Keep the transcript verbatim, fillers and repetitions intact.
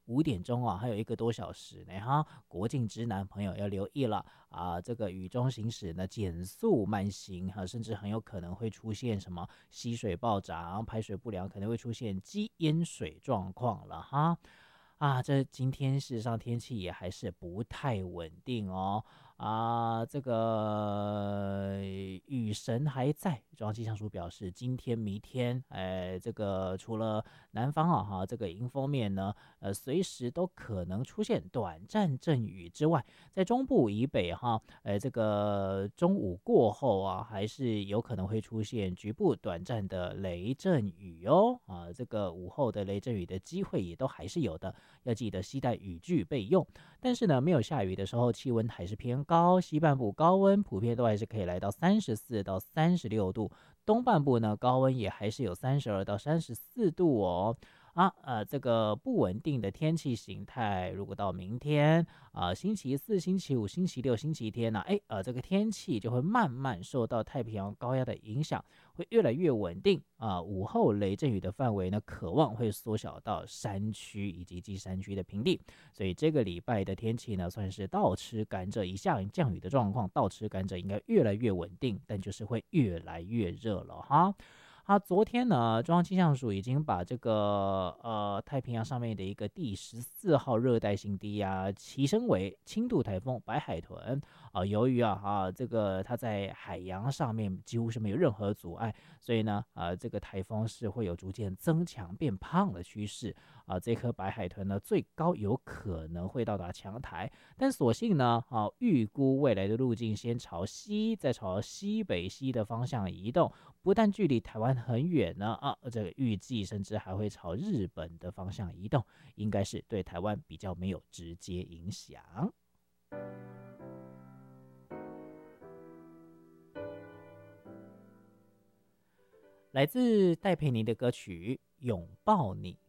五点钟啊，还有一个多小时呢哈。国境之南朋友要留意了啊，这个雨中行驶呢，减速慢行哈、啊，甚至很有可能会出现什么溪水暴涨、排水不良，可能会出现积淹水状况了哈。啊，这今天事实上天气也还是不太稳定哦。啊，这个雨神还在，中央气象署表示，今天、明天，哎，这个除了南方啊，哈，这个迎风面呢，呃，随时都可能出现短暂阵雨之外，在中部以北哈，呃，这个中午过后啊，还是有可能会出现局部短暂的雷阵雨哦。啊，这个午后的雷阵雨的机会也都还是有的，要记得携带雨具备用。但是呢，没有下雨的时候，气温还是偏高，西半部高温普遍都还是可以来到三十四到三十六度，东半部呢高温也还是有三十二到三十四度哦。啊，呃，这个不稳定的天气形态，如果到明天啊、呃，星期四、星期五、星期六、星期天呢、啊，哎，呃，这个天气就会慢慢受到太平洋高压的影响，会越来越稳定啊、呃。午后雷阵雨的范围呢，可望会缩小到山区以及近山区的平地，所以这个礼拜的天气呢，算是倒吃甘蔗，一下降雨的状况，倒吃甘蔗应该越来越稳定，但就是会越来越热了哈。啊，昨天呢，中央气象署已经把这个呃太平洋上面的一个第十四号热带性低压提升为轻度台风白海豚啊、呃。由于啊啊这个它在海洋上面几乎是没有任何阻碍，所以呢啊、呃、这个台风是会有逐渐增强变胖的趋势啊、呃。这颗白海豚呢最高有可能会到达强台，但所幸呢啊预估未来的路径先朝西，再朝西北西的方向移动。不但距离台湾很远呢，啊，这个预计甚至还会朝日本的方向移动，应该是对台湾比较没有直接影响。来自戴佩妮的歌曲《拥抱你》。